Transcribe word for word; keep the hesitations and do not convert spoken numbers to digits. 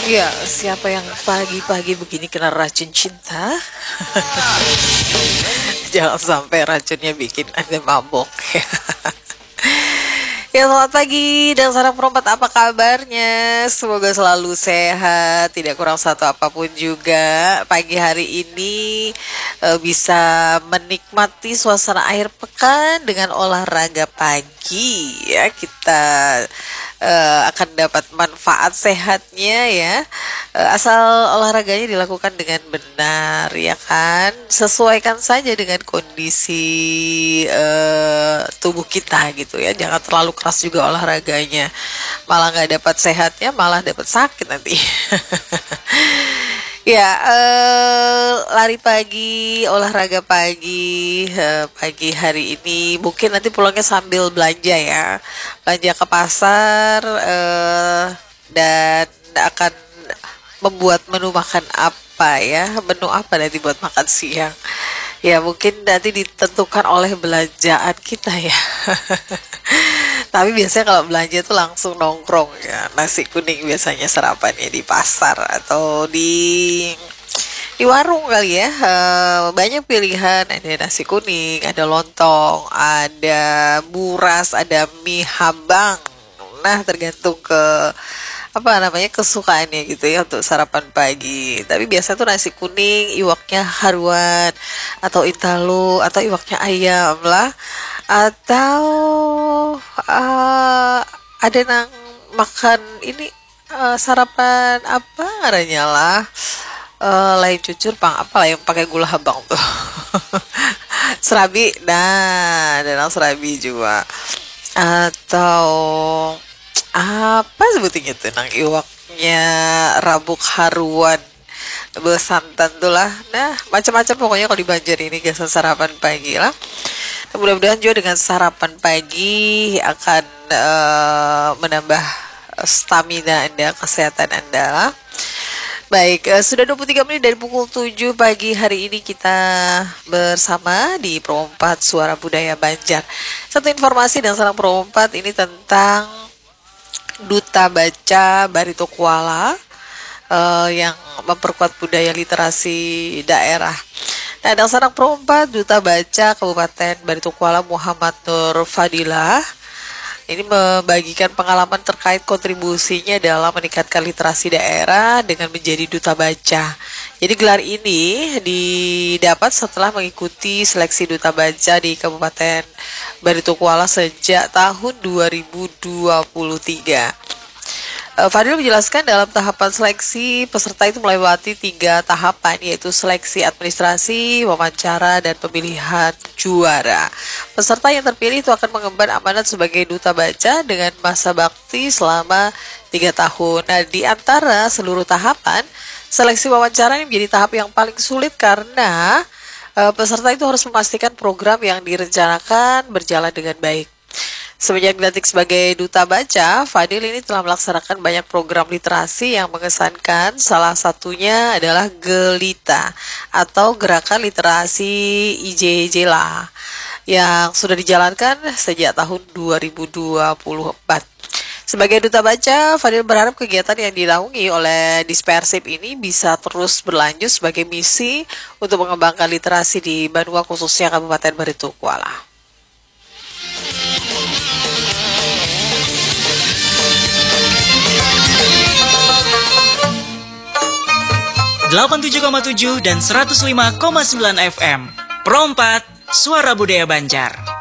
Ya, siapa yang pagi-pagi begini kena racun cinta? Jangan sampai racunnya bikin Anda mabok. Ya, selamat pagi dan salam perempat, apa kabarnya? Semoga selalu sehat, tidak kurang satu apapun juga. Pagi hari ini eh, bisa menikmati suasana akhir pekan dengan olahraga pagi ya. Kita eh, akan dapat manfaat sehatnya ya. Eh, asal olahraganya dilakukan dengan benar ya kan. Sesuaikan saja dengan kondisi eh, tubuh kita gitu ya. Jangan terlalu keras juga olahraganya, malah nggak dapat sehatnya, malah dapat sakit nanti. Ya, eh, lari pagi, olahraga pagi, eh, pagi hari ini mungkin nanti pulangnya sambil belanja ya, belanja ke pasar, eh, dan akan membuat menu makan apa ya, menu apa nanti buat makan siang. Ya mungkin nanti ditentukan oleh belanjaan kita ya. Tapi biasanya kalau belanja tuh langsung nongkrong ya. Nasi kuning biasanya sarapannya di pasar atau di di warung kali ya. Eh, banyak pilihan, ada nasi kuning, ada lontong, ada buras, ada mie habang. Nah, tergantung ke apa namanya kesukaannya gitu ya untuk sarapan pagi. Tapi biasa tuh nasi kuning, iwaknya haruan atau italo atau iwaknya ayam lah, atau uh, ada nang makan ini, uh, sarapan apa ngaranya lah, uh, lain cucur pang apa lah yang pakai gula habang tuh. Serabi, nah ada nang serabi juga, atau apa sebutnya tuh nang iwaknya rabuk haruan besantan tuh lah. Nah macam-macam pokoknya kalau di Banjar ini biasa sarapan pagi lah. Nah, mudah-mudahan juga dengan sarapan pagi akan eh, menambah stamina Anda, kesehatan Anda lah. Baik, eh, sudah dua puluh tiga menit dari pukul tujuh pagi hari ini kita bersama di Pro empat Suara Budaya Banjar. Satu informasi dan salam Pro empat ini tentang Duta Baca Barito Kuala uh, yang memperkuat budaya literasi daerah. Nah, dan sanak Pro empat Duta Baca Kabupaten Barito Kuala Muhammad Nur Fadilah ini membagikan pengalaman terkait kontribusinya dalam meningkatkan literasi daerah dengan menjadi duta baca. Jadi gelar ini didapat setelah mengikuti seleksi duta baca di Kabupaten Barito Kuala sejak tahun dua ribu dua puluh tiga. Fadil menjelaskan dalam tahapan seleksi peserta itu melewati tiga tahapan, yaitu seleksi administrasi, wawancara, dan pemilihan juara. Peserta yang terpilih itu akan mengemban amanat sebagai duta baca dengan masa bakti selama tiga tahun. Nah, di antara seluruh tahapan, seleksi wawancara ini menjadi tahap yang paling sulit karena uh, peserta itu harus memastikan program yang direncanakan berjalan dengan baik. Semenjak dilantik sebagai duta baca, Fadil ini telah melaksanakan banyak program literasi yang mengesankan. Salah satunya adalah Gelita atau Gerakan Literasi I J J lah yang sudah dijalankan sejak tahun dua ribu dua puluh empat. Sebagai duta baca, Fadil berharap kegiatan yang dinaungi oleh Dispersip ini bisa terus berlanjut sebagai misi untuk mengembangkan literasi di Banua khususnya Kabupaten Barito Kuala. delapan puluh tujuh koma tujuh dan seratus lima koma sembilan F M. Pro empat Suara Budaya Banjar.